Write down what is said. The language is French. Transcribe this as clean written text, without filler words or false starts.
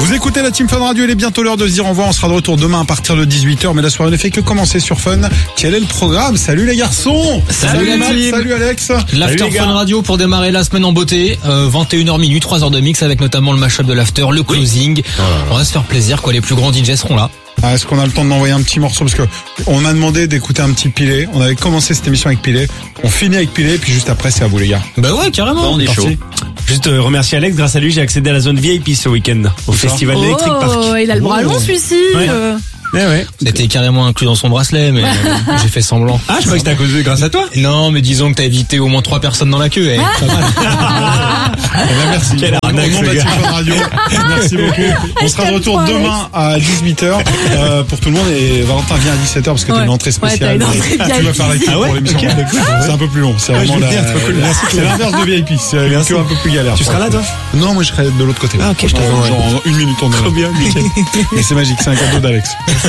Vous écoutez la Team Fun Radio, il est bientôt l'heure de se dire au revoir. On sera de retour demain à partir de 18h, mais la soirée ne fait que commencer sur Fun. Quel est le programme? Salut les garçons. Salut Matt, team. salut Alex. L'After Fun Radio pour démarrer la semaine en beauté. 21h minuit, 3 heures de mix avec notamment le mashup de l'After, le closing. On va se faire plaisir, quoi. Les plus grands DJ seront là. Est-ce qu'on a le temps de m'envoyer un petit morceau? Parce que on m'a demandé d'écouter un petit Pilé. On avait commencé cette émission avec Pilé. On finit avec Pilé, puis juste après, c'est à vous les gars. Bah ouais, carrément. On est chaud. Juste remercier Alex, grâce à lui j'ai accédé à la zone VIP ce week-end au festival d'Electric Park. Oh, il a le bras long celui-ci. Ouais. Ouais. C'était carrément inclus dans son bracelet, mais j'ai fait semblant. Ah, je crois que c'était à cause de grâce à toi. Non, mais disons que t'as évité au moins 3 personnes dans la queue. Pas mal. Eh ben, merci. Quelle Au nom arnaque, de la ce Team gars. Fun Radio. Merci beaucoup. On sera de retour demain à 18h pour tout le monde, et Valentin vient à 17h parce que t'as une entrée spéciale. Ouais, t'as une entrée Tu vas VIP. faire la queue Ah ouais, pour l'émission. ok, d'accord. C'est un peu plus long. C'est Ouais, vraiment je veux bien, trop cool. c'est l'inverse de VIP. C'est une Merci. queue un peu plus galère. Tu seras là, toi? Non, moi je serai de l'autre côté. Ah, ok, Je t'attends, genre, en une minute on est là. Trop bien, nickel. Mais c'est magique, c'est un cadeau d'Alex.